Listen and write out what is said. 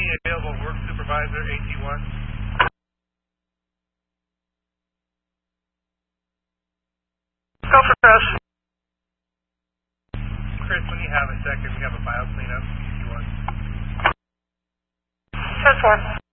available work supervisor, AT1. Go for Chris. Chris, when you have a second, we have a bio cleanup, AT1. 10-4.